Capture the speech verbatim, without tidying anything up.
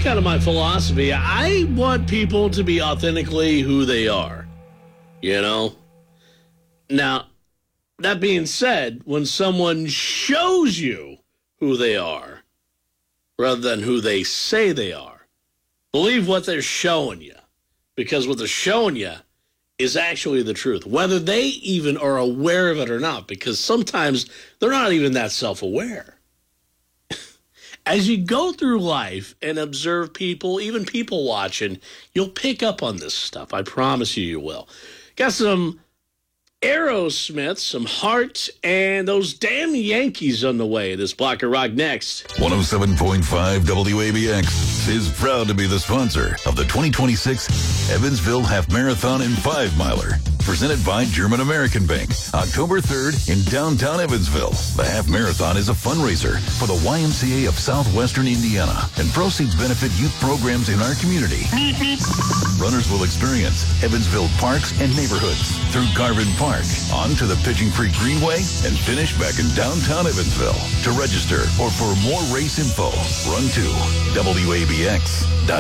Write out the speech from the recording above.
kind of my philosophy. I want people to be authentically who they are, you know? Now, that being said, when someone shows you who they are rather than who they say they are, believe what they're showing you, because what they're showing you is actually the truth, whether they even are aware of it or not, because sometimes they're not even that self-aware. As you go through life and observe people, even people watching, you'll pick up on this stuff. I promise you, you will. Got some Aerosmith, some Heart, and those damn Yankees on the way. This block of rock next. one oh seven point five W A B X is proud to be the sponsor of the twenty twenty-six Evansville Half Marathon and Five Miler, presented by German American Bank, October third in downtown Evansville. The Half Marathon is a fundraiser for the Y M C A of Southwestern Indiana, and proceeds benefit youth programs in our community. Runners will experience Evansville parks and neighborhoods through Garvin Park, on to the Pigeon Creek Greenway, and finish back in downtown Evansville. To register or for more race info, run to W A B X.